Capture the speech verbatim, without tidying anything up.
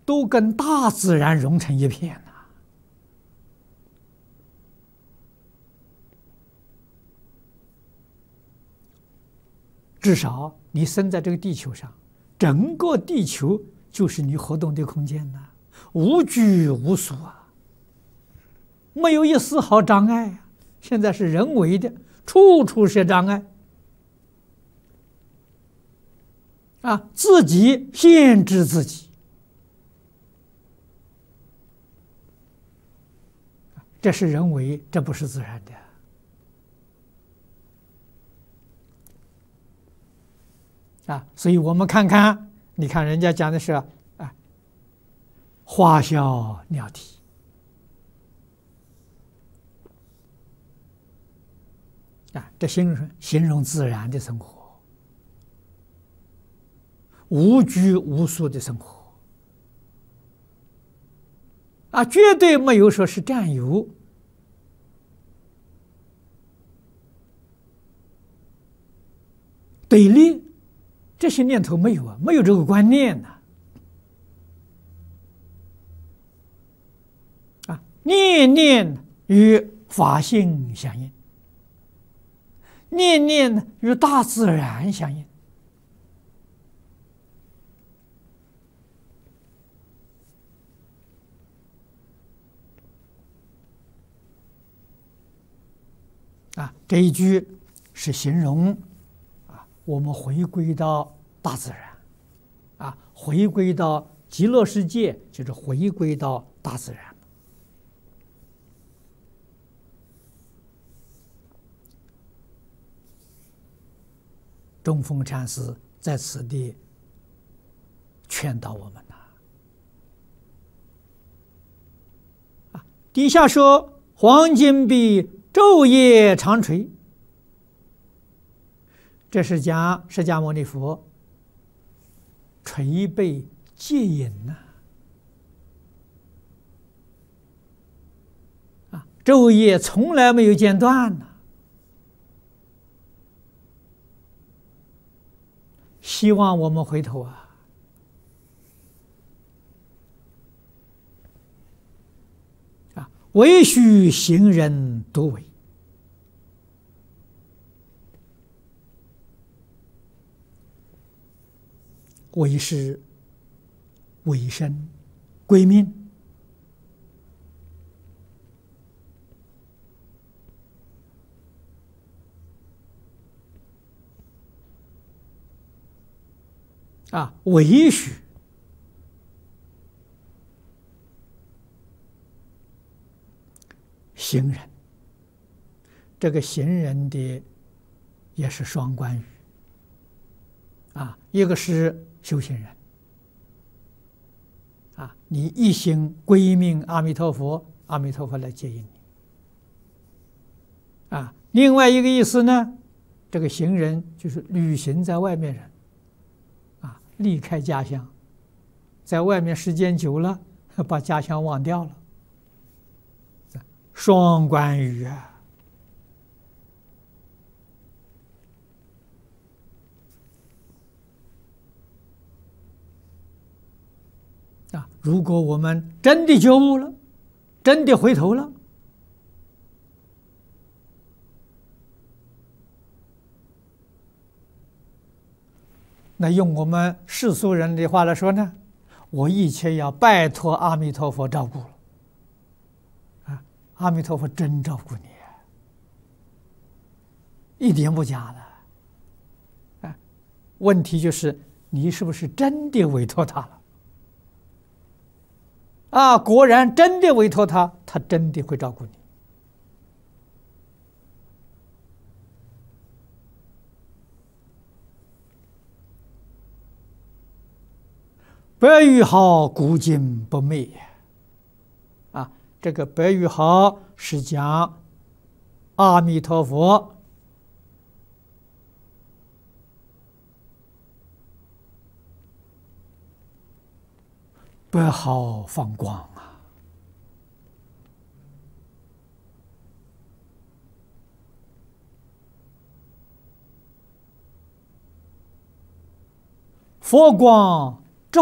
都跟大自然融成一片了。至少你生在这个地球上，整个地球就是你活动的空间呐，无拘无束啊，没有一丝毫障碍啊。现在是人为的，处处是障碍啊，自己限制自己，这是人为，这不是自然的。啊，所以我们看看，你看人家讲的是啊，花小鸟啼啊，这形容形容自然的生活，无拘无束的生活啊，绝对没有说是占有对立。这些念头没有啊，没有这个观念呐、啊！啊，念念与法性相应，念念与大自然相应。啊，这一句是形容啊，我们回归到大自然，啊，回归到极乐世界，就是回归到大自然。中峰禅师在此地劝导我们呐，啊，底下说黄金臂昼夜长垂，这是讲释迦牟尼佛垂背戒引呐，啊，昼夜从来没有间断呐。希望我们回头啊，啊，唯须行人独为，为是为身归命，啊，为许行人，这个行人的也是双关语啊，一个是修行人啊，你一心归命阿弥陀佛，阿弥陀佛来接引你啊。另外一个意思呢，这个行人就是旅行在外面人。离开家乡，在外面时间久了，把家乡忘掉了。双关语啊！啊，如果我们真的觉悟了，真的回头了，那用我们世俗人的话来说呢，我一切要拜托阿弥陀佛照顾了，啊，阿弥陀佛真照顾你，一点不假的，啊，问题就是你是不是真的委托他了？啊，果然真的委托他，他真的会照顾你。白玉号古今不灭啊，这个白玉号是讲阿弥陀佛白毫放光啊，佛光